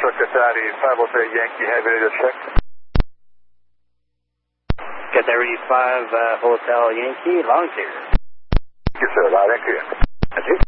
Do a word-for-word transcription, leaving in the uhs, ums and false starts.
Qatari five Hotel Yankee, have a radio check. Qatari five uh, Hotel Yankee, long clear. Thank you, sir. Loud and clear. That's it.